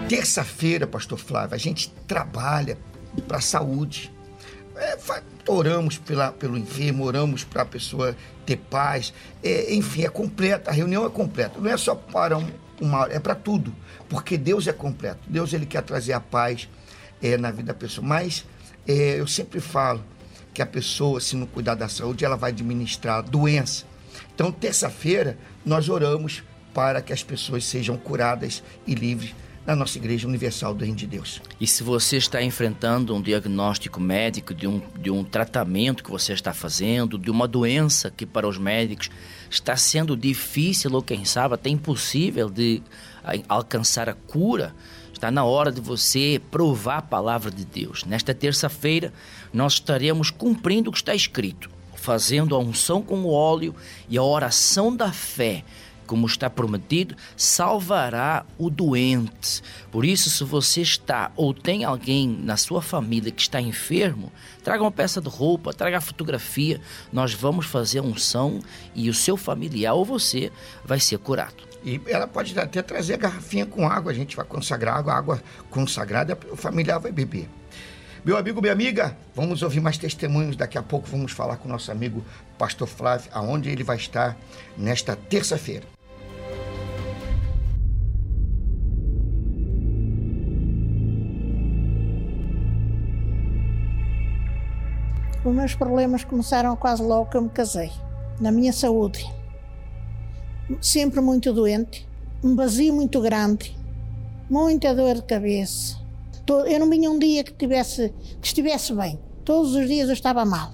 Terça-feira, pastor Flávio, a gente trabalha para a saúde. Oramos pelo enfermo, oramos para a pessoa ter paz. Enfim, é completa, a reunião é completa. Não é só para uma hora, é para tudo. Porque Deus é completo. Deus, ele quer trazer a paz na vida da pessoa. Mas eu sempre falo que a pessoa, se não cuidar da saúde, ela vai administrar doença. Então, terça-feira, nós oramos para que as pessoas sejam curadas e livres na nossa Igreja Universal do Reino de Deus. E se você está enfrentando um diagnóstico médico de um tratamento que você está fazendo, de uma doença que para os médicos está sendo difícil ou quem sabe até impossível de alcançar a cura, está na hora de você provar a palavra de Deus. Nesta terça-feira nós estaremos cumprindo o que está escrito, fazendo a unção com o óleo e a oração da fé, como está prometido, salvará o doente. Por isso, se você está ou tem alguém na sua família que está enfermo, traga uma peça de roupa, traga a fotografia, nós vamos fazer a unção e o seu familiar ou você vai ser curado. E ela pode até trazer a garrafinha com água, a gente vai consagrar água consagrada, o familiar vai beber. Meu amigo, minha amiga, vamos ouvir mais testemunhos. Daqui a pouco vamos falar com o nosso amigo pastor Flávio, aonde ele vai estar nesta terça-feira. Os meus problemas começaram quase logo que eu me casei. Na minha saúde, sempre muito doente, um vazio muito grande, muita dor de cabeça. Eu não vinha um dia que estivesse bem. Todos os dias eu estava mal.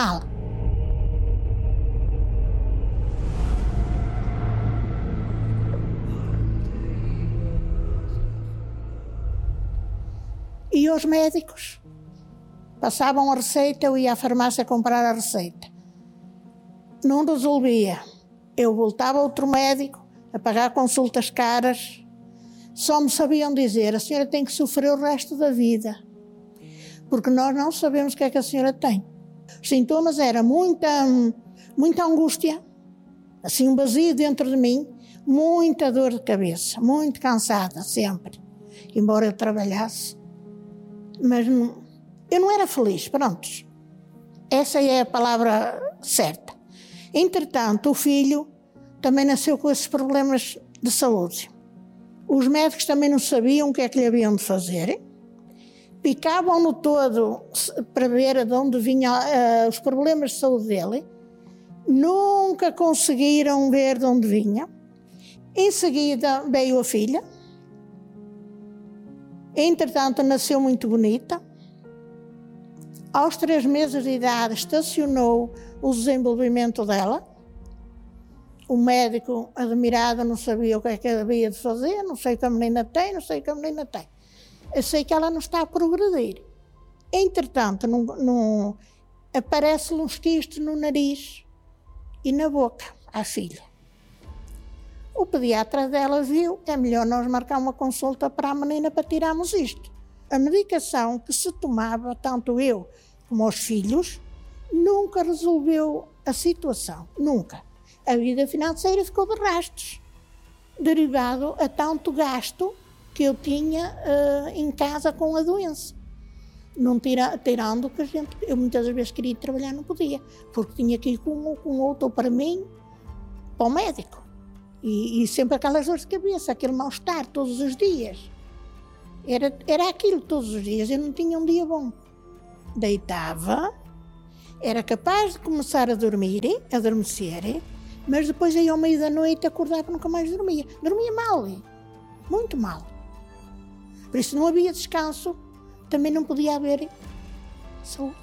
E os médicos passavam a receita, eu ia à farmácia comprar a receita. Não resolvia. Eu voltava a outro médico a pagar consultas caras. Só me sabiam dizer: a senhora tem que sofrer o resto da vida, porque nós não sabemos o que é que a senhora tem. Os sintomas eram muita angústia, assim um vazio dentro de mim, muita dor de cabeça, muito cansada sempre, embora eu trabalhasse. Mas eu não era feliz, prontos. Essa é a palavra certa. Entretanto, o filho também nasceu com esses problemas de saúde. Os médicos também não sabiam o que é que lhe haviam de fazer. Picavam-no todo para ver de onde vinham os problemas de saúde dele. Nunca conseguiram ver de onde vinha. Em seguida veio a filha. Entretanto, nasceu muito bonita. Aos 3 meses de idade, estacionou o desenvolvimento dela. O médico, admirado, não sabia o que é que havia de fazer. Não sei o que a menina tem. Eu sei que ela não está a progredir. Entretanto, aparece-lhe uns quistos no nariz e na boca à filha. O pediatra dela viu: é melhor nós marcar uma consulta para a menina para tirarmos isto. A medicação que se tomava, tanto eu como os filhos, nunca resolveu a situação, nunca. A vida financeira ficou de rastros, derivado a tanto gasto que eu tinha em casa com a doença. Não tirando que eu muitas vezes queria ir trabalhar, não podia, porque tinha que ir com outro para mim, para o médico. E sempre aquelas dores de cabeça, aquele mal-estar todos os dias. Era aquilo todos os dias, eu não tinha um dia bom. Deitava, era capaz de começar a dormir, a adormecer, mas depois aí ao meio da noite acordava e nunca mais dormia. Dormia mal, muito mal. Por isso não havia descanso, também não podia haver saúde.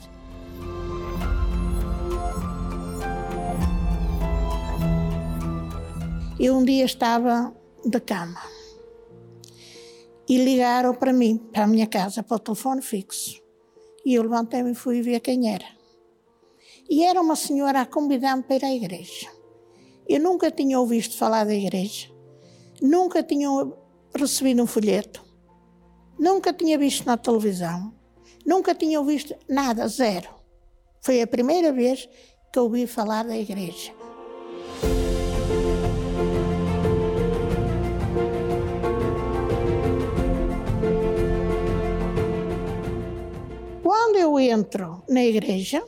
Eu um dia estava de cama e ligaram para mim, para a minha casa, para o telefone fixo. E eu levantei-me e fui ver quem era. E era uma senhora a convidar-me para ir à igreja. Eu nunca tinha ouvido falar da igreja, nunca tinha recebido um folheto, nunca tinha visto na televisão, nunca tinha ouvido nada, zero. Foi a primeira vez que ouvi falar da igreja. entro na igreja,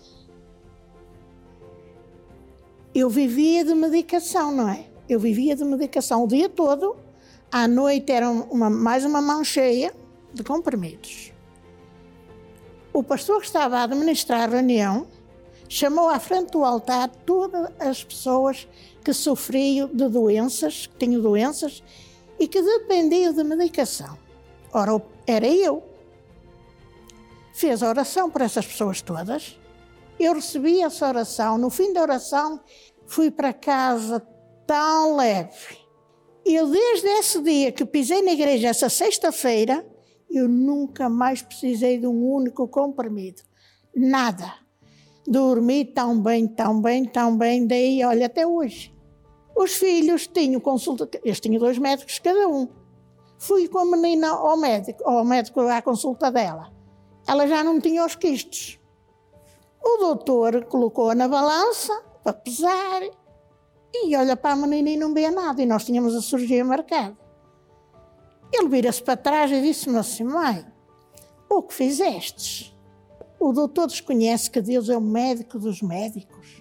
eu vivia de medicação, não é? Eu vivia de medicação o dia todo. À noite era mais uma mão cheia de comprimidos. O pastor que estava a administrar a reunião chamou à frente do altar todas as pessoas que sofriam de doenças, que tinham doenças e que dependiam de medicação. Ora, era eu. Fez a oração por essas pessoas todas. Eu recebi essa oração. No fim da oração, fui para casa tão leve. Eu, desde esse dia que pisei na igreja, essa sexta-feira, eu nunca mais precisei de um único comprimido. Nada. Dormi tão bem, tão bem, tão bem, daí, olha, até hoje. Os filhos tinham consulta, eles tinham 2 médicos cada um. Fui com a menina ao médico à consulta dela. Ela já não tinha os quistes. O doutor colocou-a na balança para pesar e olha para a menina e não vê nada. E nós tínhamos a cirurgia marcada. Ele vira-se para trás e disse-me assim: mãe, o que fizestes? O doutor desconhece que Deus é o médico dos médicos.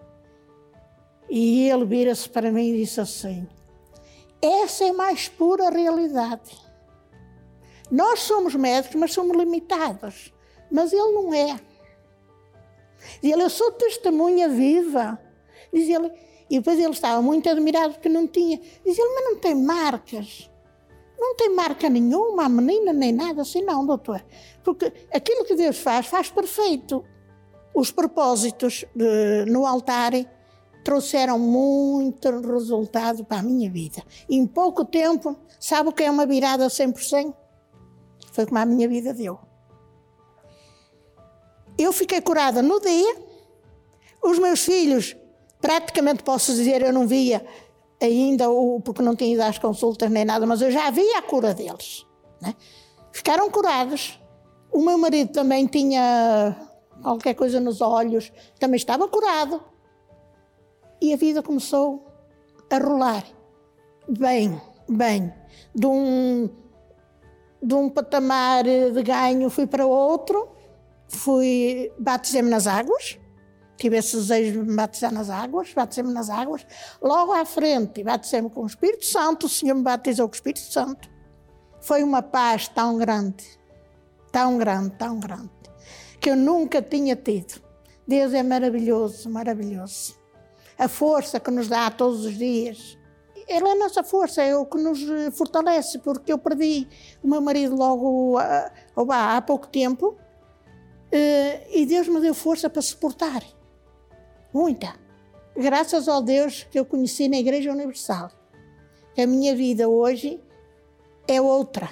E ele vira-se para mim e disse assim: essa é a mais pura realidade. Nós somos médicos, mas somos limitados. Mas ele não é. Diz ele: eu sou testemunha viva. Diz ele, e depois ele estava muito admirado porque não tinha. Diz ele: mas não tem marcas. Não tem marca nenhuma, a menina, nem nada assim, não, doutor. Porque aquilo que Deus faz perfeito. Os propósitos no altar trouxeram muito resultado para a minha vida. Em pouco tempo, sabe o que é uma virada 100%? Foi como a minha vida deu. Eu fiquei curada no dia. Os meus filhos, praticamente posso dizer, eu não via ainda, porque não tinha ido às consultas nem nada, mas eu já via a cura deles, né? Ficaram curados. O meu marido também tinha qualquer coisa nos olhos, também estava curado. E a vida começou a rolar. Bem. De um patamar de ganho fui para outro, batizei-me nas águas. Tive esse desejo de me batizar nas águas, batizei-me nas águas. Logo à frente, batizei-me com o Espírito Santo, o Senhor me batizou com o Espírito Santo. Foi uma paz tão grande, tão grande, tão grande, que eu nunca tinha tido. Deus é maravilhoso, maravilhoso. A força que nos dá todos os dias. Ele é a nossa força, é o que nos fortalece, porque eu perdi o meu marido logo há pouco tempo e Deus me deu força para suportar. Muita. Graças ao Deus que eu conheci na Igreja Universal. A minha vida hoje é outra.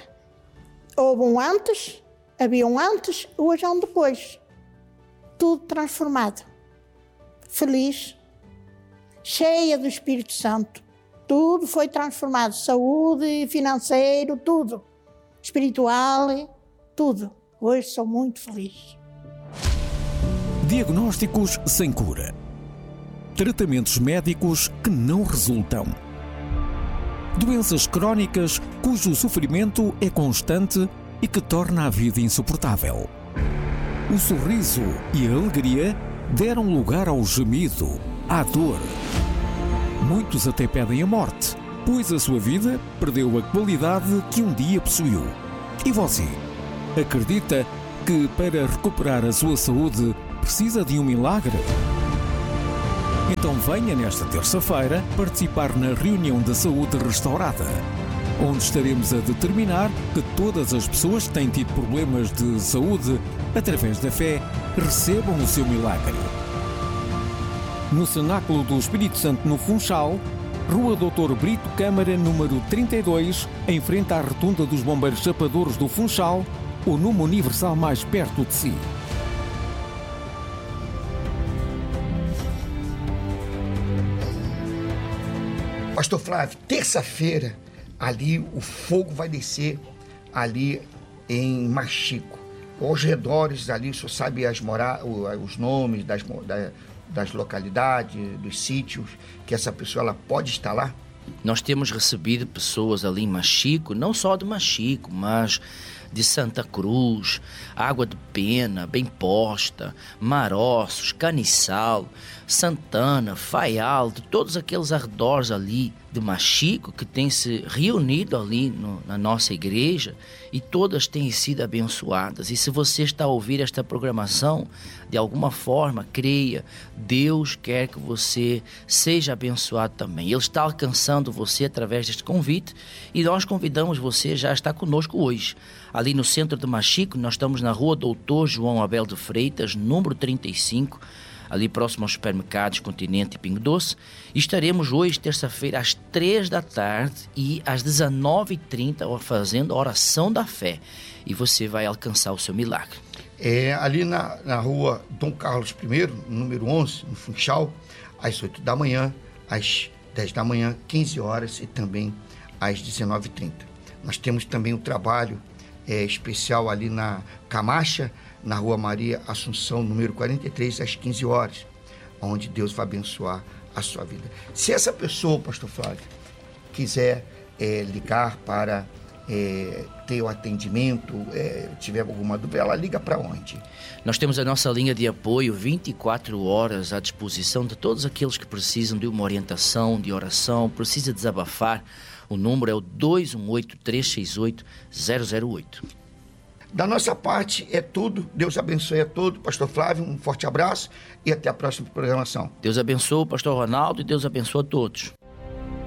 Havia um antes, hoje há um depois. Tudo transformado. Feliz, cheia do Espírito Santo. Tudo foi transformado. Saúde, financeiro, tudo. Espiritual, tudo. Hoje sou muito feliz. Diagnósticos sem cura. Tratamentos médicos que não resultam. Doenças crónicas cujo sofrimento é constante e que torna a vida insuportável. O sorriso e a alegria deram lugar ao gemido, à dor. Muitos até pedem a morte, pois a sua vida perdeu a qualidade que um dia possuiu. E você? Acredita que para recuperar a sua saúde precisa de um milagre? Então venha nesta terça-feira participar na reunião da saúde restaurada, onde estaremos a determinar que todas as pessoas que têm tido problemas de saúde, através da fé, recebam o seu milagre. No Cenáculo do Espírito Santo, no Funchal, Rua Dr. Brito Câmara, número 32, em frente à Rotunda dos Bombeiros Chapadores do Funchal, ou numa Universal mais perto de si. Pastor Flávio, terça-feira, ali o fogo vai descer ali em Machico. Aos redores ali, o senhor sabe os nomes das localidades, dos sítios, que essa pessoa ela pode estar lá? Nós temos recebido pessoas ali em Machico, não só de Machico, mas de Santa Cruz, Água de Pena, Bem Posta, Maroços, Caniçal, Santana, Faial, de todos aqueles arredores ali de Machico que têm se reunido ali na nossa igreja, e todas têm sido abençoadas. E se você está a ouvir esta programação, de alguma forma, creia, Deus quer que você seja abençoado também. Ele está alcançando você através deste convite, e nós convidamos você já a estar conosco hoje. Ali no centro de Machico, nós estamos na rua Doutor João Abel de Freitas, número 35, ali próximo aos supermercados Continente e Pingo Doce. E estaremos hoje, terça-feira, às 3 da tarde e às 19h30, fazendo a oração da fé. E você vai alcançar o seu milagre. Ali na rua Dom Carlos I, número 11, no Funchal, às 8 da manhã, às 10 da manhã, 15 horas e também às 19h30. Nós temos também o trabalho especial ali na Camacha, na Rua Maria Assunção, número 43, às 15 horas, onde Deus vai abençoar a sua vida. Se essa pessoa, pastor Flávio, quiser ligar para ter o atendimento, tiver alguma dúvida, ela liga para onde? Nós temos a nossa linha de apoio 24 horas à disposição de todos aqueles que precisam de uma orientação, de oração, precisa desabafar. O número é o 218-368-008. Da nossa parte é tudo. Deus abençoe a todos. Pastor Flávio, um forte abraço e até a próxima programação. Deus abençoe o pastor Ronaldo e Deus abençoe a todos.